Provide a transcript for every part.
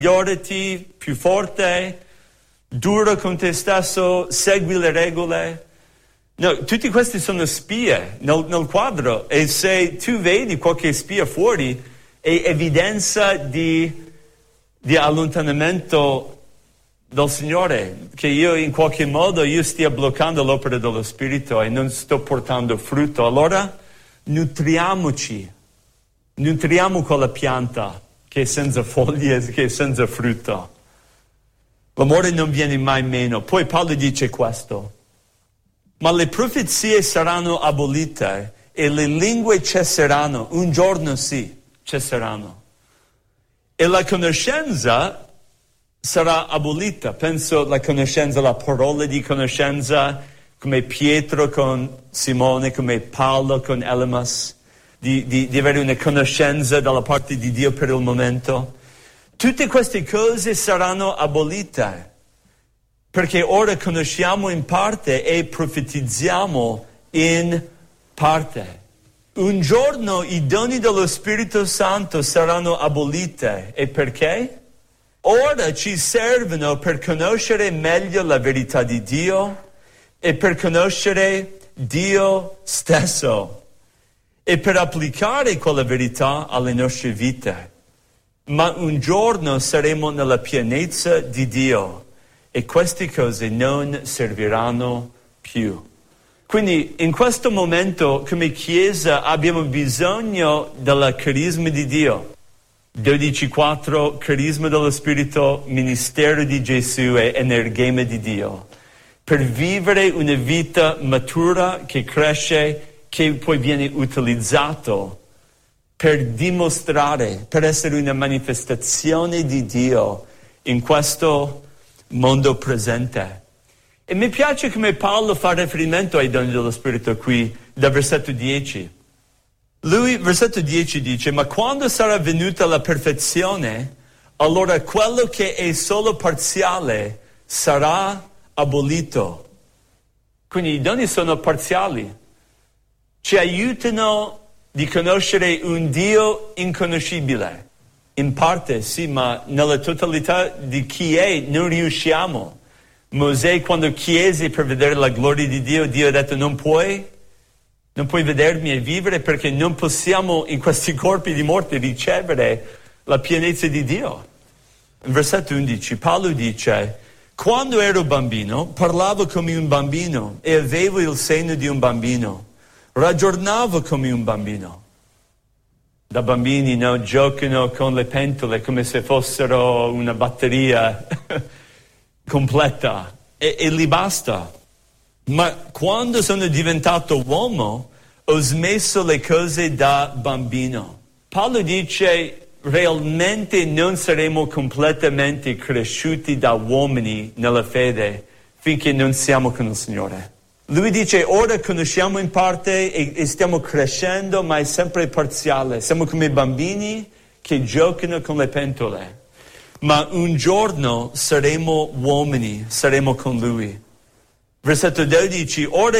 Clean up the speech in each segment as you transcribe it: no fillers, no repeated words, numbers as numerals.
migliorati, più forte, duro con te stesso, segui le regole. No, tutti questi sono spie nel quadro, e se tu vedi qualche spia fuori è evidenza di allontanamento dal Signore, che io in qualche modo stia bloccando l'opera dello Spirito e non sto portando frutto. Allora nutriamo quella pianta che è senza foglie, che è senza frutto. L'amore non viene mai meno. Poi Paolo dice questo: ma le profezie saranno abolite e le lingue cesseranno, un giorno sì, cesseranno. E la conoscenza sarà abolita. Penso la conoscenza, la parola di conoscenza, come Pietro con Simone, come Paolo con Elimas, di avere una conoscenza dalla parte di Dio per il momento. Tutte queste cose saranno abolite, perché ora conosciamo in parte e profetizziamo in parte. Un giorno i doni dello Spirito Santo saranno abolite. E perché? Ora ci servono per conoscere meglio la verità di Dio e per conoscere Dio stesso e per applicare quella verità alle nostre vite. Ma un giorno saremo nella pienezza di Dio e queste cose non serviranno più. Quindi in questo momento come Chiesa abbiamo bisogno del carisma di Dio. 12.4, carisma dello Spirito, ministero di Gesù e energema di Dio. Per vivere una vita matura che cresce, che poi viene utilizzato per dimostrare, per essere una manifestazione di Dio in questo mondo presente. E mi piace come Paolo fa riferimento ai doni dello Spirito qui, dal versetto 10. Lui, versetto 10 dice: ma quando sarà venuta la perfezione, allora quello che è solo parziale sarà abolito. Quindi i doni sono parziali. Ci aiutano di conoscere un Dio inconoscibile. In parte sì, ma nella totalità di chi è non riusciamo. Mosè, quando chiese per vedere la gloria di Dio, Dio ha detto: non puoi vedermi e vivere, perché non possiamo in questi corpi di morte ricevere la pienezza di Dio. In versetto 11 Paolo dice: quando ero bambino parlavo come un bambino e avevo il senno di un bambino, ragionavo come un bambino. Da bambini giocano con le pentole come se fossero una batteria completa e gli basta. Ma quando sono diventato uomo ho smesso le cose da bambino. Paolo dice: realmente non saremo completamente cresciuti da uomini nella fede finché non siamo con il Signore. Lui dice: ora conosciamo in parte e stiamo crescendo, ma è sempre parziale. Siamo come bambini che giocano con le pentole. Ma un giorno saremo uomini, saremo con Lui. Versetto 12, ora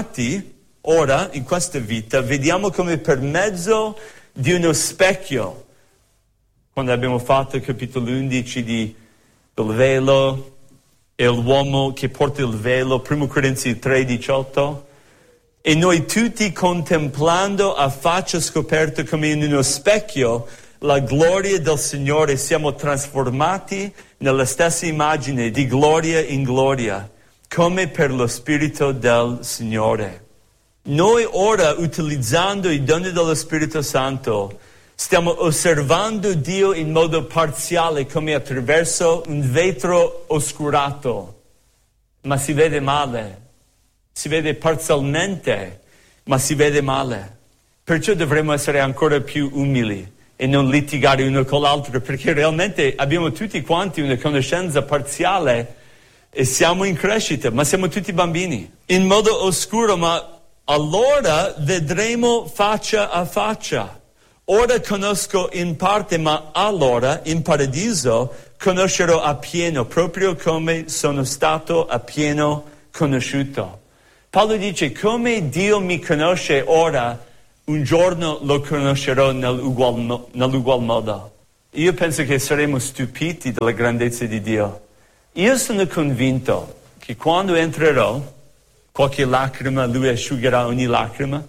in questa vita, vediamo come per mezzo di uno specchio, quando abbiamo fatto il capitolo 11 del velo, e l'uomo che porta il velo, 1 Corinzi 3,18, e noi tutti contemplando a faccia scoperta come in uno specchio la gloria del Signore, siamo trasformati nella stessa immagine di gloria in gloria, come per lo Spirito del Signore. Noi ora, utilizzando i doni dello Spirito Santo, stiamo osservando Dio in modo parziale, come attraverso un vetro oscurato, ma si vede male, si vede parzialmente, ma si vede male. Perciò dovremmo essere ancora più umili e non litigare uno con l'altro, perché realmente abbiamo tutti quanti una conoscenza parziale e siamo in crescita, ma siamo tutti bambini, in modo oscuro, ma allora vedremo faccia a faccia. Ora conosco in parte, ma allora in paradiso conoscerò appieno, proprio come sono stato appieno conosciuto. Paolo dice: come Dio mi conosce ora, un giorno lo conoscerò nell'ugual modo. io penso che saremo stupiti della grandezza di Dio. Io sono convinto che quando entrerò, qualche lacrima, Lui asciugherà ogni lacrima.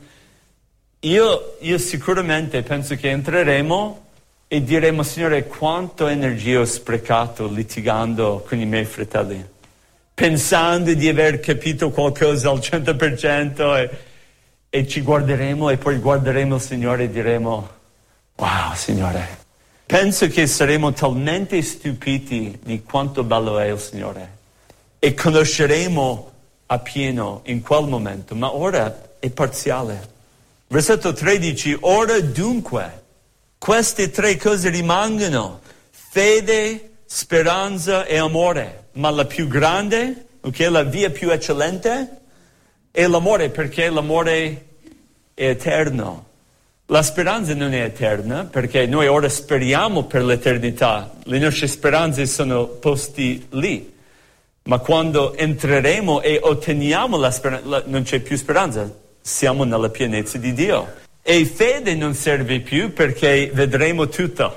Io sicuramente penso che entreremo e diremo: Signore, quanto energia ho sprecato litigando con i miei fratelli, pensando di aver capito qualcosa al 100%, e ci guarderemo e poi guarderemo il Signore e diremo: wow, Signore. Penso che saremo talmente stupiti di quanto bello è il Signore e conosceremo appieno in quel momento, ma ora è parziale. Versetto 13: ora dunque queste tre cose rimangono: fede, speranza e amore, ma la più grande, la via più eccellente è l'amore, perché l'amore è eterno. La speranza non è eterna, perché noi ora speriamo per l'eternità, le nostre speranze sono poste lì, ma quando entreremo e otteniamo la speranza, non c'è più speranza, siamo nella pienezza di Dio. E fede non serve più perché vedremo tutto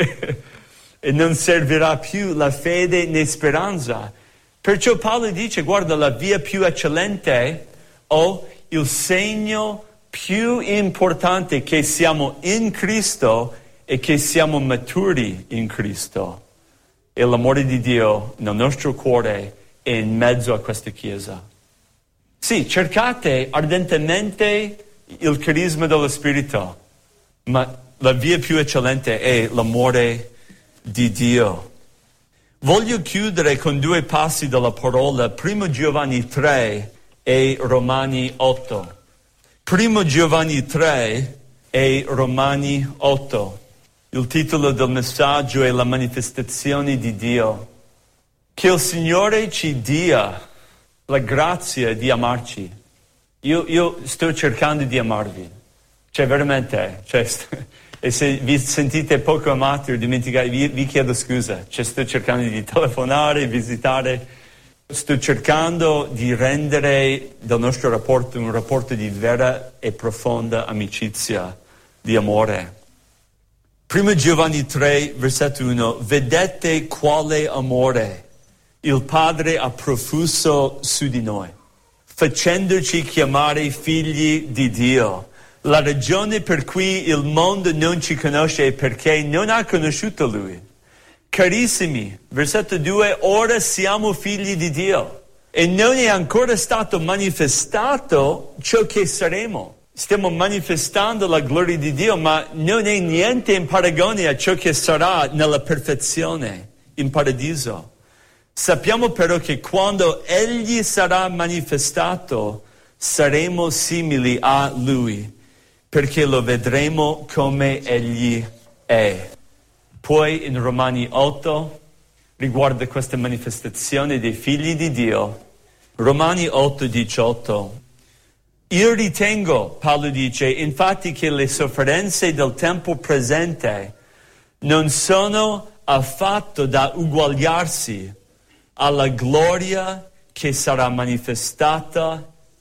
e non servirà più la fede né speranza. Perciò Paolo dice: guarda, la via più eccellente, o il segno più importante, che siamo in Cristo e che siamo maturi in Cristo, è l'amore di Dio nel nostro cuore e in mezzo a questa Chiesa. Sì, cercate ardentemente il carisma dello Spirito, ma la via più eccellente è l'amore di Dio. Voglio chiudere con due passi della parola, 1 Giovanni 3 e Romani 8. 1 Giovanni 3 e Romani 8. Il titolo del messaggio è la manifestazione di Dio. Che il Signore ci dia la grazia di amarci. Io sto cercando di amarvi. Veramente. E se vi sentite poco amati o dimenticati, vi chiedo scusa. Sto cercando di telefonare, visitare. Sto cercando di rendere del nostro rapporto un rapporto di vera e profonda amicizia, di amore. 1 Giovanni 3, versetto 1. Vedete quale amore il Padre ha profuso su di noi, facendoci chiamare figli di Dio. La ragione per cui il mondo non ci conosce è perché non ha conosciuto Lui. Carissimi, versetto 2, ora siamo figli di Dio e non è ancora stato manifestato ciò che saremo. Stiamo manifestando la gloria di Dio, ma non è niente in paragone a ciò che sarà nella perfezione in paradiso. Sappiamo però che quando Egli sarà manifestato saremo simili a Lui, perché lo vedremo come Egli è. Poi in Romani 8 riguarda questa manifestazione dei figli di Dio. Romani 8, 18. Io ritengo, Paolo dice, infatti che le sofferenze del tempo presente non sono affatto da uguagliarsi alla gloria che sarà manifestata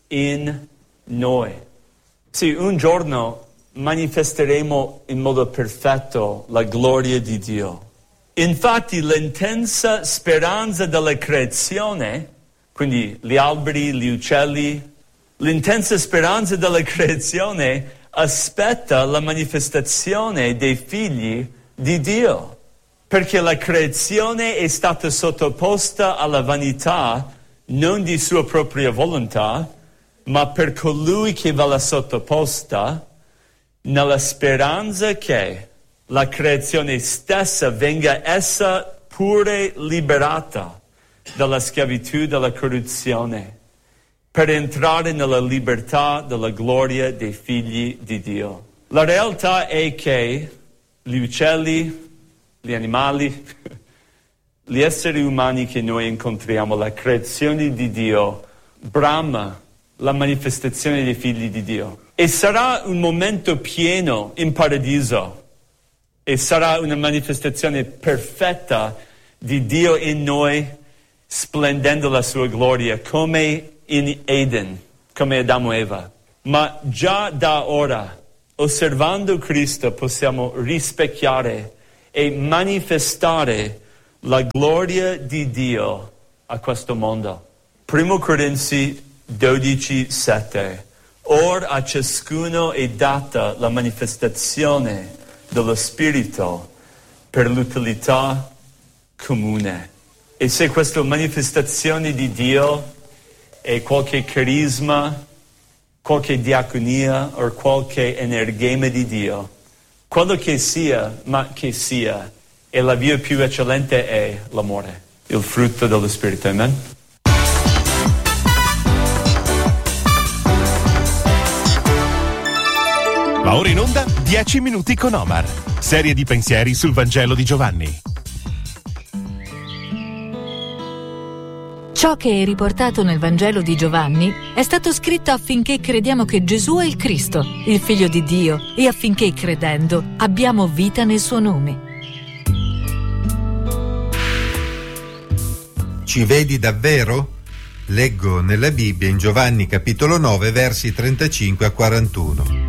in noi. Sì, un giorno manifesteremo in modo perfetto la gloria di Dio. Infatti l'intensa speranza della creazione, quindi gli alberi, gli uccelli, l'intensa speranza della creazione aspetta la manifestazione dei figli di Dio, perché la creazione è stata sottoposta alla vanità non di sua propria volontà, ma per colui che ve l'ha sottoposta, nella speranza che la creazione stessa venga essa pure liberata dalla schiavitù della corruzione, per entrare nella libertà della gloria dei figli di Dio. La realtà è che gli uccelli, gli animali, gli esseri umani che noi incontriamo, la creazione di Dio, brama la manifestazione dei figli di Dio. E sarà un momento pieno in paradiso. E sarà una manifestazione perfetta di Dio in noi, splendendo la sua gloria, come in Eden, come Adamo e Eva. Ma già da ora, osservando Cristo, possiamo rispecchiare e manifestare la gloria di Dio a questo mondo. 1 Corinzi 12:7. Or a ciascuno è data la manifestazione dello Spirito per l'utilità comune. E se questa manifestazione di Dio è qualche carisma, qualche diaconia o qualche energema di Dio, quello che sia, ma che sia, e la via più eccellente è l'amore, il frutto dello Spirito. Amen. Va ora in onda 10 minuti con Omar, serie di pensieri sul Vangelo di Giovanni. Ciò che è riportato nel Vangelo di Giovanni è stato scritto affinché crediamo che Gesù è il Cristo, il Figlio di Dio, e affinché, credendo, abbiamo vita nel suo nome. Ci vedi davvero? Leggo nella Bibbia in Giovanni capitolo 9, versi 35 a 41.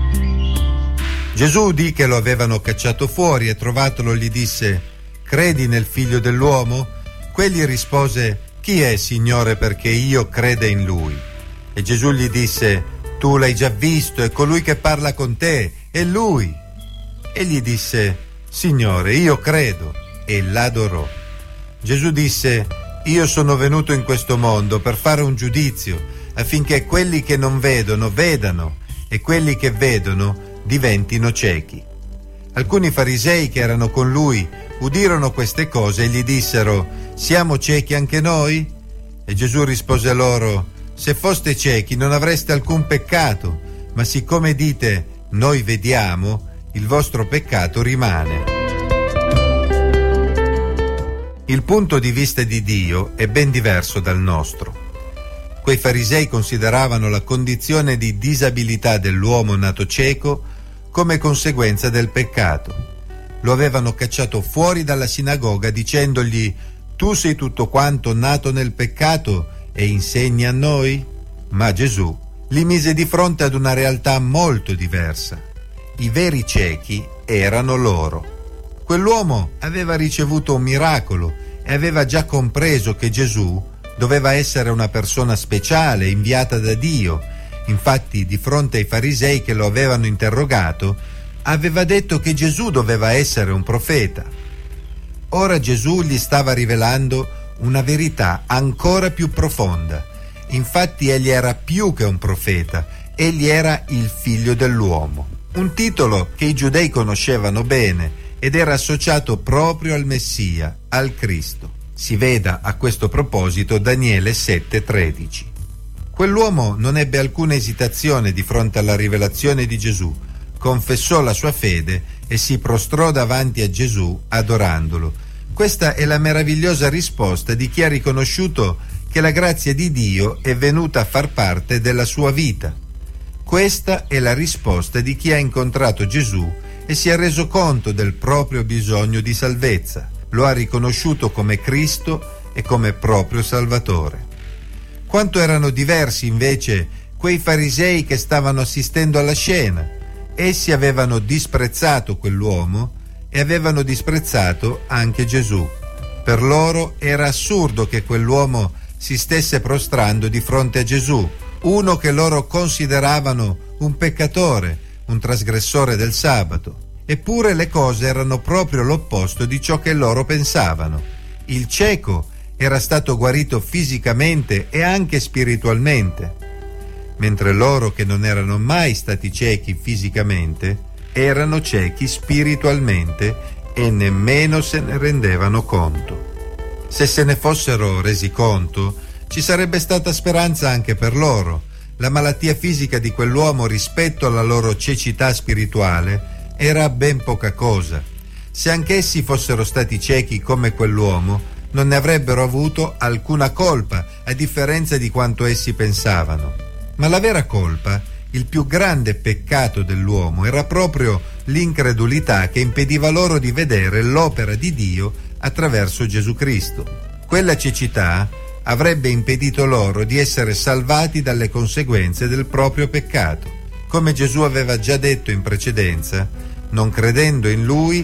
Gesù udì che lo avevano cacciato fuori e trovatolo gli disse: credi nel Figlio dell'uomo? Quegli rispose: chi è, Signore, perché io creda in lui? E Gesù gli disse: tu l'hai già visto, è colui che parla con te, è lui. Egli disse: Signore, io credo, e l'adorò. Gesù disse: io sono venuto in questo mondo per fare un giudizio, affinché quelli che non vedono vedano, e quelli che vedono diventino ciechi. Alcuni farisei che erano con lui udirono queste cose e gli dissero: siamo ciechi anche noi? E Gesù rispose loro: se foste ciechi non avreste alcun peccato, ma siccome dite noi vediamo, il vostro peccato rimane. Il punto di vista di Dio è ben diverso dal nostro. Quei farisei consideravano la condizione di disabilità dell'uomo nato cieco come conseguenza del peccato. Lo avevano cacciato fuori dalla sinagoga dicendogli: tu sei tutto quanto nato nel peccato e insegni a noi? Ma Gesù li mise di fronte ad una realtà molto diversa. I veri ciechi erano loro. Quell'uomo aveva ricevuto un miracolo e aveva già compreso che Gesù doveva essere una persona speciale, inviata da Dio. Infatti, di fronte ai farisei che lo avevano interrogato, aveva detto che Gesù doveva essere un profeta. Ora Gesù gli stava rivelando una verità ancora più profonda. Infatti egli era più che un profeta, egli era il Figlio dell'uomo. Un titolo che i giudei conoscevano bene ed era associato proprio al Messia, al Cristo. Si veda a questo proposito Daniele 7,13. Quell'uomo non ebbe alcuna esitazione di fronte alla rivelazione di Gesù, confessò la sua fede e si prostrò davanti a Gesù adorandolo. Questa è la meravigliosa risposta di chi ha riconosciuto che la grazia di Dio è venuta a far parte della sua vita. Questa è la risposta di chi ha incontrato Gesù e si è reso conto del proprio bisogno di salvezza. Lo ha riconosciuto come Cristo e come proprio Salvatore. Quanto erano diversi invece quei farisei che stavano assistendo alla scena. Essi avevano disprezzato quell'uomo e avevano disprezzato anche Gesù. Per loro era assurdo che quell'uomo si stesse prostrando di fronte a Gesù, uno che loro consideravano un peccatore, un trasgressore del sabato. Eppure le cose erano proprio l'opposto di ciò che loro pensavano. Il cieco era stato guarito fisicamente e anche spiritualmente, mentre loro che non erano mai stati ciechi fisicamente erano ciechi spiritualmente e nemmeno se ne rendevano conto. Se se ne fossero resi conto, ci sarebbe stata speranza anche per loro. La malattia fisica di quell'uomo rispetto alla loro cecità spirituale era ben poca cosa. Se anch'essi fossero stati ciechi come quell'uomo, non ne avrebbero avuto alcuna colpa, a differenza di quanto essi pensavano. Ma la vera colpa, il più grande peccato dell'uomo, era proprio l'incredulità che impediva loro di vedere l'opera di Dio attraverso Gesù Cristo. Quella cecità avrebbe impedito loro di essere salvati dalle conseguenze del proprio peccato. Come Gesù aveva già detto in precedenza, non credendo in Lui,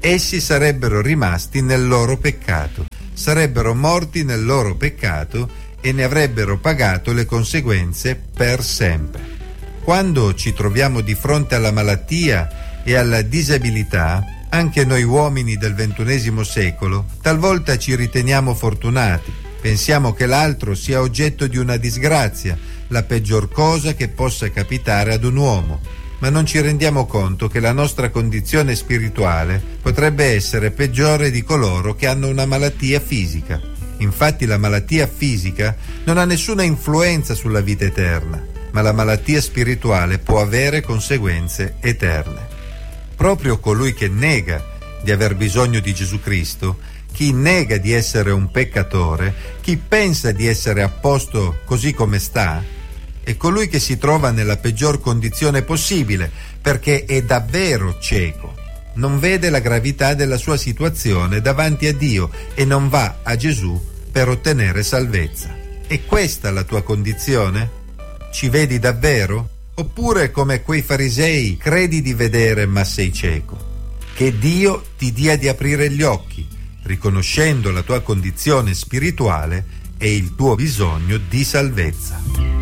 essi sarebbero rimasti nel loro peccato, sarebbero morti nel loro peccato e ne avrebbero pagato le conseguenze per sempre. Quando ci troviamo di fronte alla malattia e alla disabilità, anche noi uomini del XXI secolo, talvolta ci riteniamo fortunati. Pensiamo che l'altro sia oggetto di una disgrazia, la peggior cosa che possa capitare ad un uomo, ma non ci rendiamo conto che la nostra condizione spirituale potrebbe essere peggiore di coloro che hanno una malattia fisica. Infatti la malattia fisica non ha nessuna influenza sulla vita eterna, ma la malattia spirituale può avere conseguenze eterne. Proprio colui che nega di aver bisogno di Gesù Cristo, chi nega di essere un peccatore, chi pensa di essere a posto così come sta, è colui che si trova nella peggior condizione possibile, perché è davvero cieco, non vede la gravità della sua situazione davanti a Dio e non va a Gesù per ottenere salvezza. È questa la tua condizione? Ci vedi davvero? Oppure, come quei farisei, credi di vedere ma sei cieco? Che Dio ti dia di aprire gli occhi, riconoscendo la tua condizione spirituale e il tuo bisogno di salvezza.